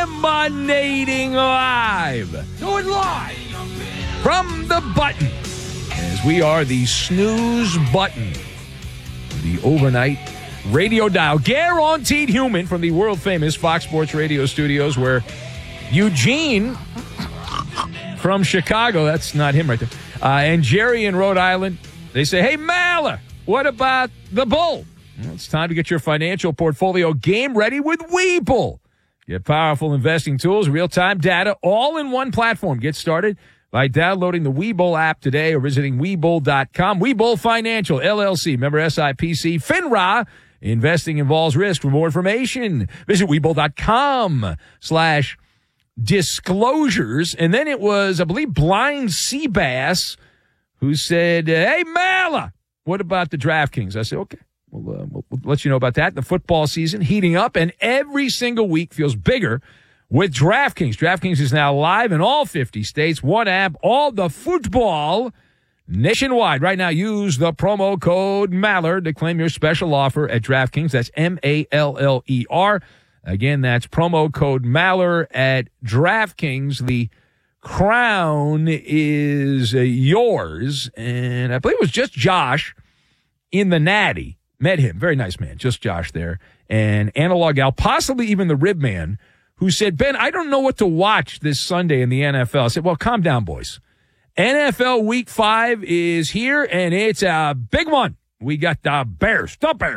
Emanating live. Do it live. From the button. As we are the snooze button. The overnight radio dial. Guaranteed human from the world-famous Fox Sports Radio studios where Eugene from Chicago, that's not him right there, and Jerry in Rhode Island, they say, hey, Maller, what about the Bull? Well, it's time to get your financial portfolio game ready with Webull. Get powerful investing tools, real-time data, all in one platform. Get started by downloading the Webull app today or visiting Webull.com. Webull Financial, LLC, member SIPC, FINRA. Investing involves risk. For more information, visit Webull.com/disclosures. And then it was, I believe, Blind Seabass who said, hey, Mala, what about the DraftKings? I said, okay, we'll let you know about that. The football season heating up, and every single week feels bigger with DraftKings. DraftKings is now live in all 50 states. One app, all the football nationwide. Right now, use the promo code Maller to claim your special offer at DraftKings. That's MALLER. Again, that's promo code Maller at DraftKings. The crown is yours. And I believe it was just Josh in the Natty. Met him. Very nice man. Just Josh there. And Analog Al, possibly even the Rib Man, who said, Ben, I don't know what to watch this Sunday in the NFL. I said, well, calm down, boys. NFL Week 5 is here, and it's a big one. We got the Bears,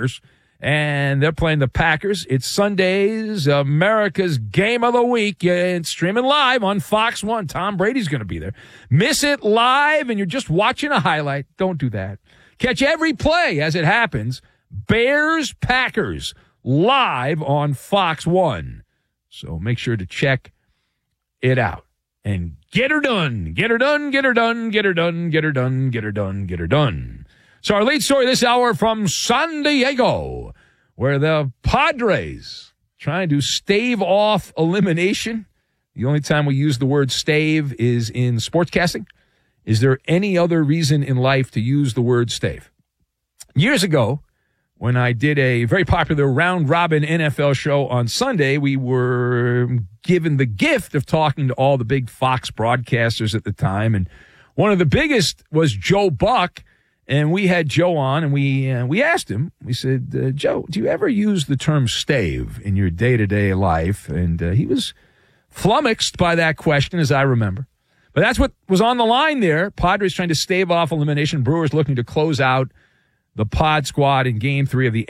and they're playing the Packers. It's Sunday's America's Game of the Week. It's streaming live on Fox 1. Tom Brady's going to be there. Miss it live, and you're just watching a highlight. Don't do that. Catch every play as it happens. Bears-Packers live on Fox 1. So make sure to check it out. And get her done. Get her done, get her done, get her done, get her done, get her done, get her done. So our lead story this hour from San Diego, where the Padres trying to stave off elimination. The only time we use the word stave is in sportscasting. Is there any other reason in life to use the word stave? Years ago, when I did a very popular round-robin NFL show on Sunday, we were given the gift of talking to all the big Fox broadcasters at the time. And one of the biggest was Joe Buck. And we had Joe on, and we asked him, we said, Joe, do you ever use the term stave in your day-to-day life? And he was flummoxed by that question, as I remember. But that's what was on the line there. Padres trying to stave off elimination. Brewers looking to close out the Pod Squad in Game 3 of the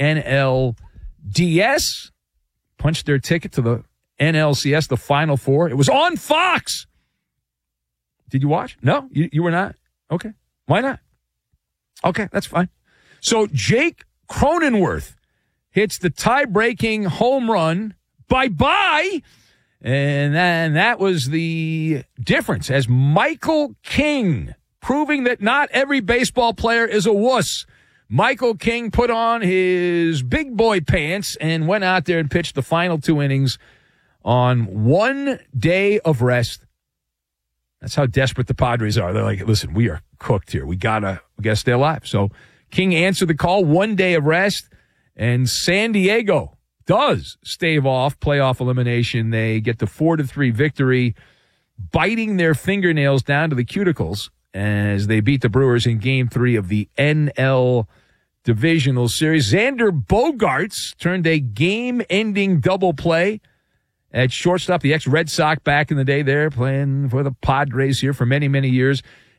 NLDS. Punched their ticket to the NLCS, the Final Four. It was on Fox. Did you watch? No, you were not? Okay. Why not? Okay, that's fine. So Jake Cronenworth hits the tie-breaking home run. Bye-bye. And that was the difference, as Michael King, proving that not every baseball player is a wuss. Michael King put on his big boy pants and went out there and pitched the final 2 innings on 1 day of rest. That's how desperate the Padres are. They're like, listen, we are cooked here. We gotta stay alive. So King answered the call, 1 day of rest, and San Diego does stave off playoff elimination. They get the 4-3 victory, biting their fingernails down to the cuticles as they beat the Brewers in Game 3 of the NL Divisional Series. Xander Bogaerts turned a game-ending double play at shortstop. The ex-Red Sox back in the day there, playing for the Padres here for many, many years,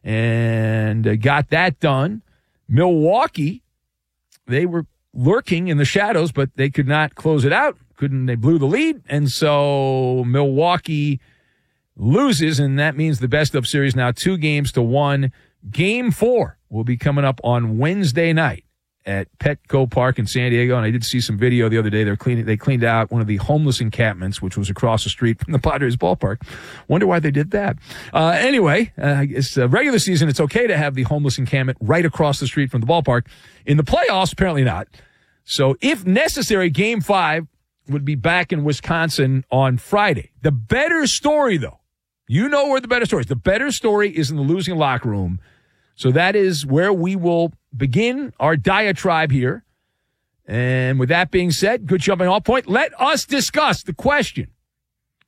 and got that done. Milwaukee, they were lurking in the shadows, but they could not close it out. They blew the lead, and so Milwaukee loses, and that means the best-of series now 2-1. Game 4 will be coming up on Wednesday night at Petco Park in San Diego, and I did see some video the other day. They cleaned out one of the homeless encampments, which was across the street from the Padres ballpark. Wonder why they did that. Anyway, it's regular season. It's okay to have the homeless encampment right across the street from the ballpark. In the playoffs, apparently not. So if necessary, Game 5 would be back in Wisconsin on Friday. The better story, though, you know where the better story is. The better story is in the losing locker room. So that is where we will begin our diatribe here. And with that being said, good jumping off point. Let us discuss the question.